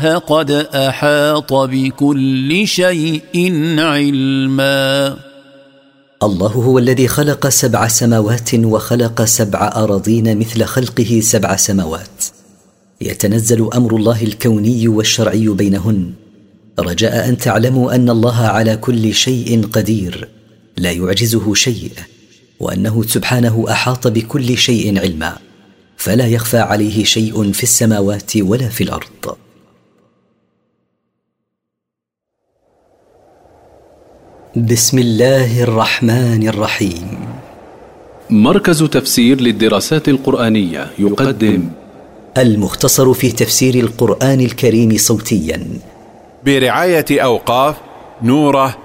قد أحاط بكل شيء علما. الله هو الذي خلق 7 سماوات وخلق 7 أراضين مثل خلقه 7 سماوات، يتنزل أمر الله الكوني والشرعي بينهن، رجاء أن تعلموا أن الله على كل شيء قدير لا يعجزه شيء، وأنه سبحانه أحاط بكل شيء علما، فلا يخفى عليه شيء في السماوات ولا في الأرض. بسم الله الرحمن الرحيم. مركز تفسير للدراسات القرآنية يقدم المختصر في تفسير القرآن الكريم صوتيا برعاية أوقاف نوره